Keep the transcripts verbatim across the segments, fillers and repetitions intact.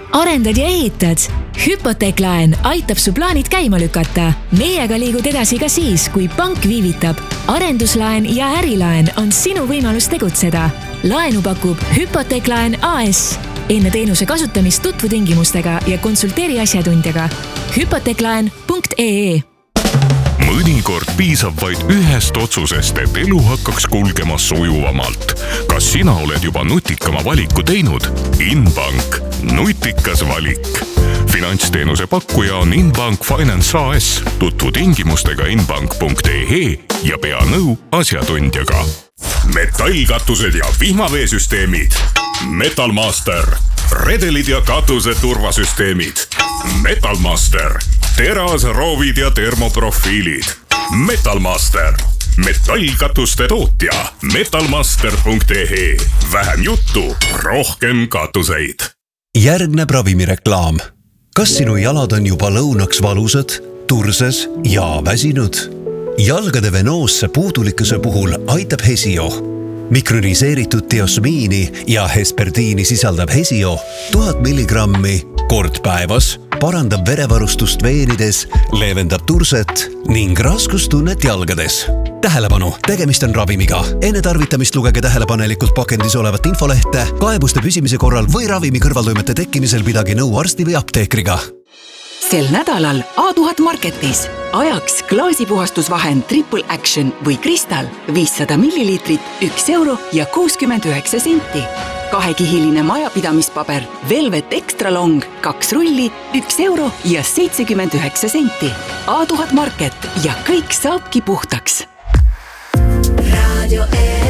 arendad ja ehitad? Hüpoteeklaen aitab su plaanid käima lükata. Meiega liigud edasi ka siis, kui pank viivitab. Arenduslaen ja ärilaen on sinu võimalus tegutseda. Laenu pakub Hüpoteeklaen A S. Enne teenuse kasutamist tutvu tingimustega ja konsulteeri asjatundjaga. hüpoteeklaen punkt ee Mõnikord piisab vaid ühest otsusest, et elu hakkaks kulgema sujuvamalt. Kas sina oled juba nutikama valiku teinud? Inbank. Nutikas valik. Finantsteenuse pakkuja on Inbank Finance A S. Tutvu tingimustega inbank punkt ee ja pea nõu asjatundjaga. Metallkatused ja vihmaveesüsteemid. Metalmaster. Redelid ja katuse turvasüsteemid. Metalmaster. Teras, roovid ja termoprofiilid. Metalmaster. Metallkatuste tootja. metalmaster punkt ee. Vähem juttu, rohkem katuseid. Järgneb ravimireklaam. Kas sinu jalad on juba lõunaks valusad, turses ja väsinud? Jalgade venoosse puudulikkuse puhul aitab Hesio. Mikroniseeritud diosmiini ja hesperdiini sisaldab Hesio tuhat milligrammi kord päevas, parandab verevarustust veenides, leevendab turset ning raskustunnet jalgades. Tähelepanu, tegemist on ravimiga. Enne tarvitamist lugege tähelepanelikult pakendis olevat infolehte, kaebuste püsimise korral või ravimi kõrvaltoimete tekkimisel pidage nõu arsti või apteekriga. Sel nädalal A tuhat Marketis ajaks klaasipuhastusvahend Triple Action või Kristal viissada milliliitrit, üks euro ja kuuskümmend üheksa senti. Kahekihiline majapidamispaber Velvet Extra Long, kaks rulli, üks euro ja seitsekümmend üheksa senti. A tuhat Market ja kõik saabki puhtaks. Radio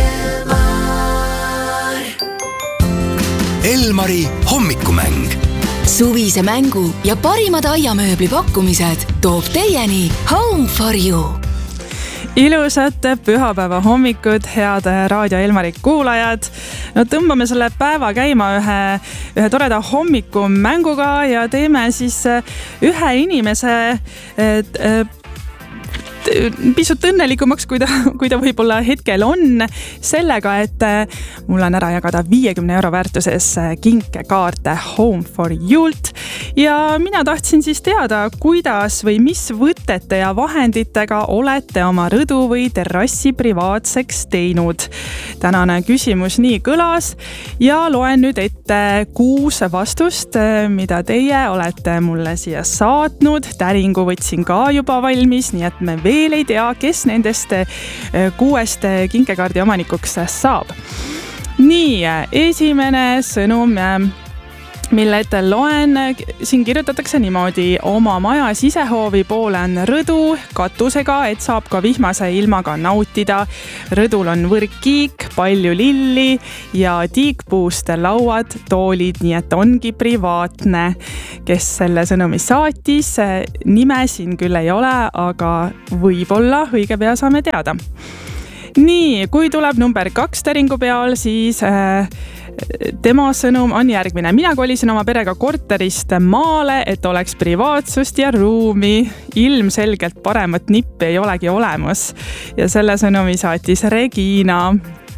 Elmar. Elmari hommikumäng. Suvise mängu ja parimad aiamööbli pakkumised toob teieni Home for You. Ilusat pühapäeva hommikud, head Raadio Elmari kuulajad. No tõmbame selle päeva käima ühe, ühe toreda hommiku mänguga ja teeme siis ühe inimese et, pisut õnnelikumaks, kui ta, kui ta võib-olla hetkel on, sellega, et mul on ära jagada viiekümne euro väärtuses kinkekaarte Home for You'lt. Ja mina tahtsin siis teada, kuidas või mis võtete ja vahenditega olete oma rõdu või terrassi privaatseks teinud. Tänane küsimus nii kõlas ja loen nüüd ette kuus vastust, mida teie olete mulle siia saatnud. Täringu võtsin ka juba valmis, nii et me veel ei tea, kes nendest kuuest kinkekaardi omanikuks saab. Nii, esimene sõnum, mille ette loen, siin kirjutatakse niimoodi: oma maja sisehoovi poole on rõdu katusega, et saab ka vihmase ilmaga nautida. Rõdul on võrkkiik, palju lilli ja tiikpuust lauad, toolid, nii et ongi privaatne. Kes selle sõnumi saatis, nime siin küll ei ole, aga võib-olla õige pea saame teada. Nii, kui tuleb number kaks täringu peal, siis äh, tema sõnum on järgmine. Mina kolisin oma perega korterist maale, et oleks privaatsust ja ruumi. Ilmselgelt paremat nippi ei olegi olemas. Ja selle sõnumi saatis Regina.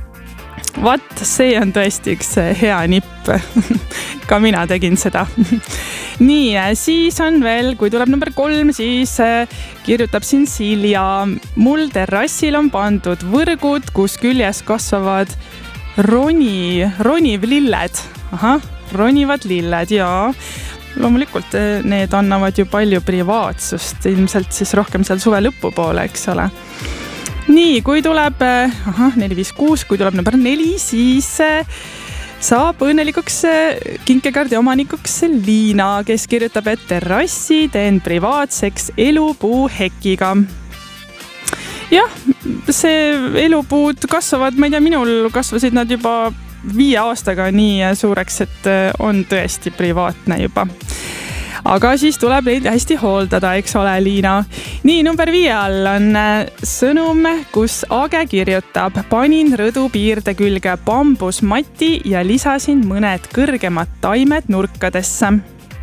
Vat, see on tõesti üks hea nipp. Ka mina tegin seda. Nii, siis on veel, kui tuleb number kolm, siis kirjutab siin Silja. Mul terrassil on pandud võrgud, kus küljes kasvavad roni, roniv lilled. Aha, ronivad lilled, jaa. Loomulikult need annavad ju palju privaatsust, ilmselt siis rohkem seal suve lõpu poole, eks ole. Nii, kui tuleb aha, neli viis kuus, kui tuleb number neli, siis saab õnnelikuks kinkekaardi omanikuks Liina, kes kirjutab, et terrassi teen privaatseks elupuu hekiga. Jah, see elupuud kasvavad, ma ei tea, minul kasvasid nad juba viie aastaga nii suureks, et on tõesti privaatne juba. Aga siis tuleb neid hästi hooldada, eks ole, Liina. Nii, number viie all on sõnum, kus Age kirjutab: panin rõdu piirde külge bambusmati ja lisasin mõned kõrgemad taimed nurkadesse.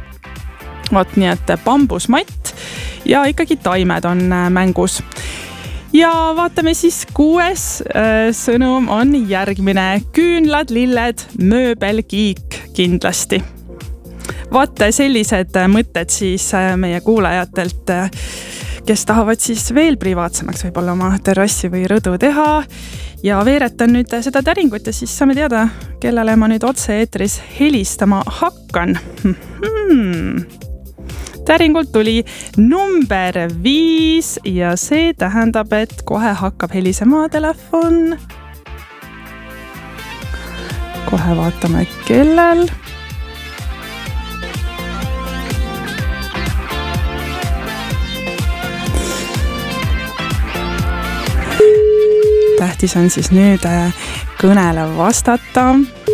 Vot nii, et bambusmatt ja ikkagi taimed on mängus. Ja vaatame siis kuues sõnum on järgmine: küünlad, lilled, mööbel, kiik kindlasti. vaata sellised mõtted siis meie kuulajatelt, kes tahavad siis veel privaatsemaks võib-olla oma terrassi või rõdu teha ja veeretan nüüd seda täringut ja siis saame teada, kellele ma nüüd otse-eetris helistama hakkan. Hmm. Täringult tuli number viis ja see tähendab, et kohe hakkab helisema telefon. Kohe vaatame, kellel. Tähtis on siis nüüd kõnele vastata.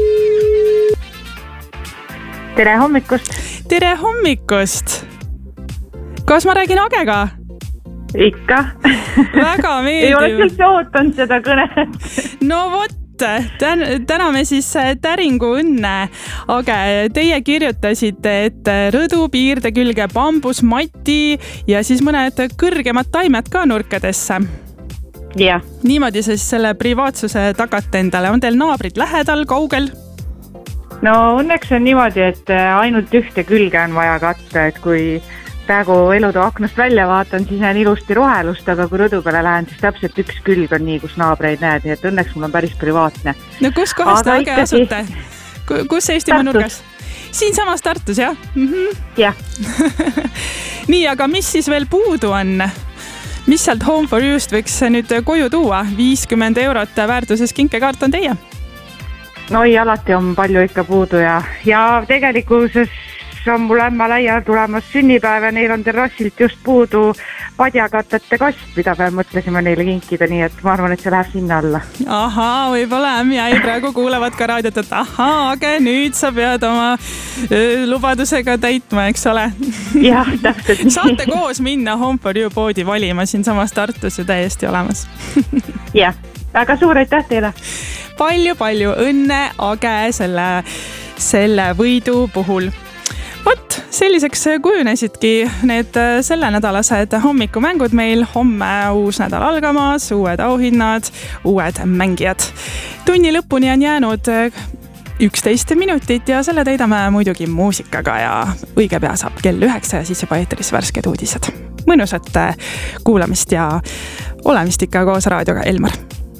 Tere hommikust! Tere hommikust! Kas ma räägin Agega? Ikka. Väga meeldiv. Ei ole üldse ootanud seda kõne. No vot, täna me siis täringu õnne. Age, teie kirjutasite, et rõdu piirde külge bambus, mati ja siis mõned kõrgemad taimed ka nurkadesse. Ja. Niimoodi siis selle privaatsuse tagate endale. On teil naabrid lähedal, kaugel? No õnneks on niimoodi, et ainult ühte külge on vaja katta, et kui praegu elutoa aknast välja vaatan, siis näen ilusti rohelust, aga kui rõdu peale lähen, siis täpselt üks külg on nii, kus naabreid näed, nii et õnneks mul on päris privaatne. No kus kohas te Age asute? Kus Eestimaa nurgas? Siin samas Tartus, jah? Mm-hmm. Jah. Nii, aga mis siis veel puudu on? Mis sealt Home for You'st võiks nüüd koju tuua? viiskümmend eurot väärtuses kinkekaart on teie? No ei, alati on palju ikka puudu ja, ja tegelikuses on mul ämma läia tulemas sünnipäev ja neil on terrassilt just puudu padjakatete kast, mida me mõtlesime neile kinkida, nii et ma arvan, et see läheb sinna alla. Ahaa, võib-olla ämm ja ei praegu kuulevad ka raadiot, et ahaa, aga nüüd sa pead oma öö, lubadusega täitma, eks ole? Jah, täpselt. Saate koos minna Home for You poodi valima siin samas Tartus ja täiesti olemas. Jah, väga suur aitäh teile. Palju-palju õnne, Age, selle, selle võidu puhul. Vot, selliseks kujunesidki need selle nädalased hommikumängud meil. Homme uus nädal algamas, uued auhinnad, uued mängijad. Tunni lõpuni on jäänud üksteist minutit ja selle täidame muidugi muusikaga ja õige pea saab kell üheksa ja siis juba eetris värsked uudised. Mõnusat kuulamist ja olemist ikka koos raadioga, Elmar.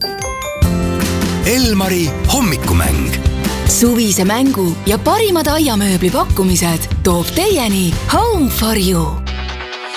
Elmari hommikumäng. Suvise mängu ja parimad aiamööbli pakkumised toob teieni Home for You.